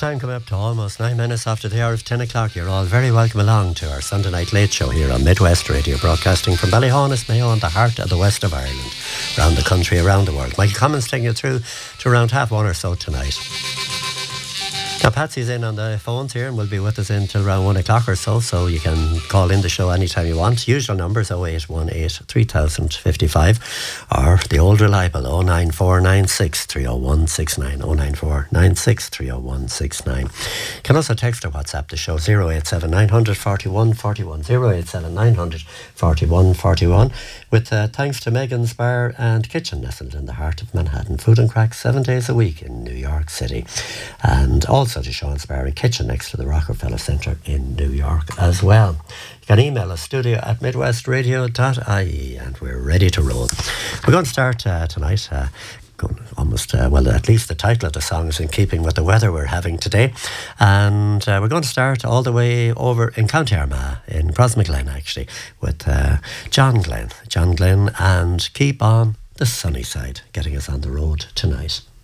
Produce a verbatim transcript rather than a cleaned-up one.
time coming up to almost nine minutes after the hour of ten o'clock. You're all very welcome along to our Sunday Night Late Show here on Midwest Radio, broadcasting from Ballyhaunis, Mayo, in the heart of the west of Ireland, around the country, around the world. Michael Cummins taking you through to around half one or so tonight. Now, Patsy's in on the phones here and will be with us until around one o'clock or so, so you can call in the show anytime you want. Usual numbers oh eight one eight, three thousand fifty-five, or the old reliable oh nine four nine six, three oh one six nine, oh nine four nine six, three oh one six nine. You can also text or WhatsApp the show oh eight seven nine hundred forty-one forty-one, oh eight seven nine hundred forty-one forty-one, with uh, thanks to Megan's Bar and Kitchen, nestled in the heart of Manhattan. Food and crack seven days a week in New York City. And also to Sean's Bar and Kitchen next to the Rockefeller Centre in New York as well. You can email us, studio at midwestradio dot I E, and we're ready to roll. We're going to start uh, tonight uh, almost, uh, well, at least the title of the song is in keeping with the weather we're having today. And uh, we're going to start all the way over in County Armagh, in Crossmaglen actually, with uh, John Glenn. John Glenn and Keep On the Sunny Side, getting us on the road tonight.